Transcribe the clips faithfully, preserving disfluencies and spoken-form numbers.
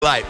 live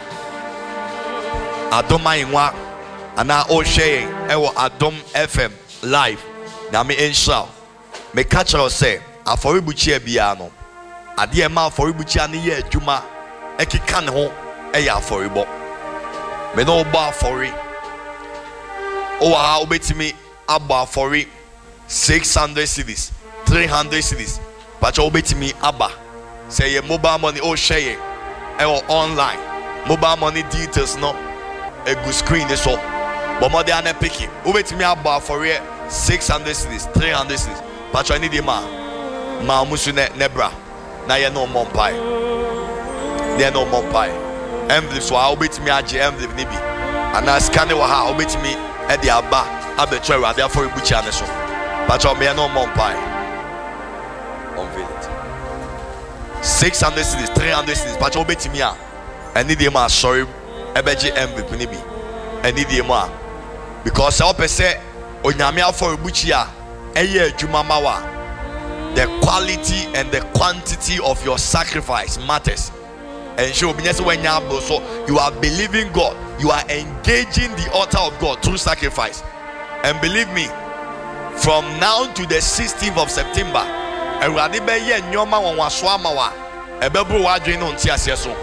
Adom Mainwa ana o share ewo Adom F M live na me insha me catch us say aforibuchi bia no ade e ma aforibuchi ane ye adwuma ekeka ne ho e ya aforibo me no ba afori o wa obetimi aba afori six hundred cedis three hundred cedis but obetimi aba say ye mobile money o share ewo online mobile money details no a good screen is so but more than a picky wait me about for it six hundred cities three hundred cities but I need the man ma musune nebra na ye no more pie there no more pie envelope so I wait me age envelope ni bi and I scan it wa ha wait me e the aba abetwa wa there for ibuchi ane so but I me no more pie unveil it six hundred cities three hundred cities but I wait me a I need the man sorry ebeji envelope ni bi I need the man because I hope say onyame for ibuchi a eye adwuma mawa the quality and the quantity of your sacrifice matters and show me when you so you are believing God, you are engaging the altar of God through sacrifice. And believe me, from now to the sixteenth of September Ewurade be ye nyoma wonwaso amawa ebebru wadwen no ntia so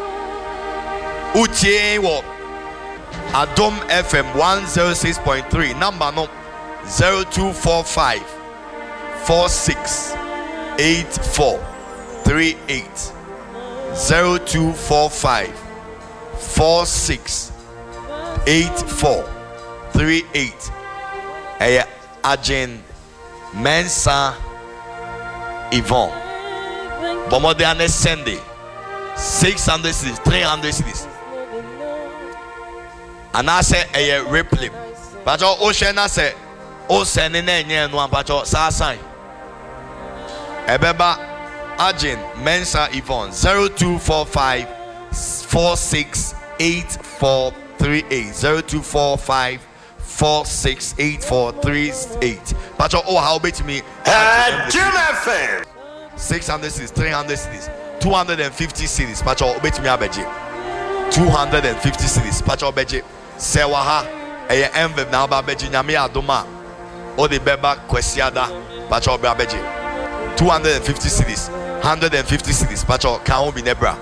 utie wo Adom F M one oh six point three number no zero two four five four six eight four three eight zero two four five four six eight four three eight eh Ajen Mensa Yvonne Bomodiane Sunday six hundred cities three hundred cities and I say a replay but o shena say o send in enye no ampacho sa sign ebeba Ajin Mensa Yvonne zero two four five four six eight four three eight zero two four five four six eight four three eight pacho oh how bet me Jim F M six hundred cities three hundred cities two hundred fifty cities pacho bet me abeje two hundred fifty cities pacho beje sewa ha eye envelope na ba beje nyame adoma o de beba kwesiada pacho be abeje two hundred fifty cities one hundred fifty cities pacho can be nebra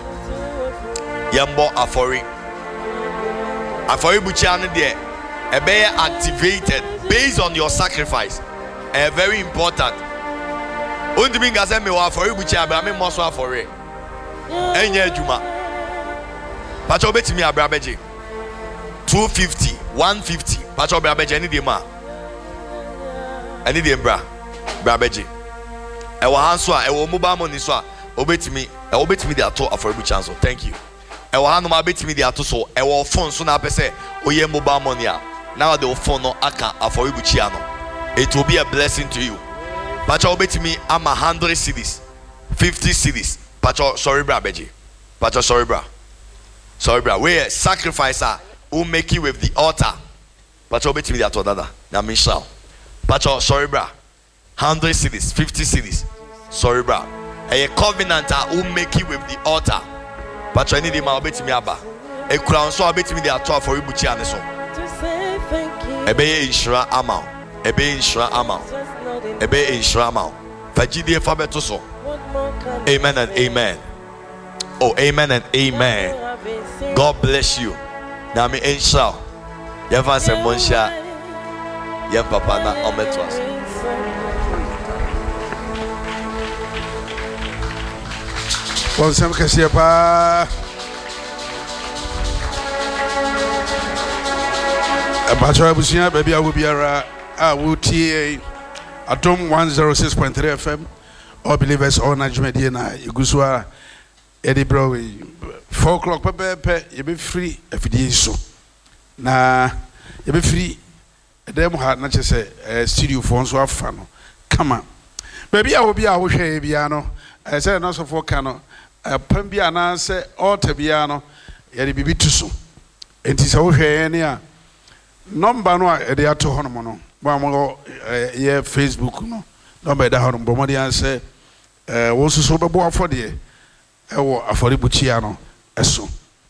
yambo afori afori buchi ane de ebe activated based on your sacrifice a very important undimi ngase me wa afori buchi abra me mo so afori enye adwuma pacho betimi abra beje two fifty one fifty pacho bra beje ni de ma ani de bra bra beje e wa hanso a e wo mobile money so a obetimi e obetimi de ato aforibu chance. Thank you. E wa hanu ma betimi de ato so e wo phone so na pese oye mobile money a now the phone no aka aforibu chia no it will be a blessing to you. Pacha obetimi ama one hundred cities fifty cities pacha sorry bra beje pacha sorry bra sorry bra we sacrificer who make it with the altar pacha obetimi de ato dada na Michelle pacha sorry bra one hundred cities fifty cities sorry bra a covenant who make it with the altar but I need him a bit me aba a crown so a bit me the ato for ibuchi ane so ebe insura amount ebe insura amount ebe insura amount fajidi fa beto so amen and amen. Oh amen and amen. God bless you. Now me insha yeva se monsha yem papa na ometwas Well, some can see about a bachelor Busia, baby. I will be a T A Atom one oh six point three F M. All believers, all Najmediana, Yuguswa, Eddie Browy. Four o'clock, Pepe, you be free if it is so. Nah, you be free. Them had not just a studio phone so fun. Come on, baby. I will be a Wusha Biano. I said, not so for Cano. A Pembiana say, or Tabiano, yet be too soon. It is okay, any number no at the Ato Honomono. One more year Facebook, no, no by the Honom Bomodian say, was so sober for the air. I will afford Buchiano, as so.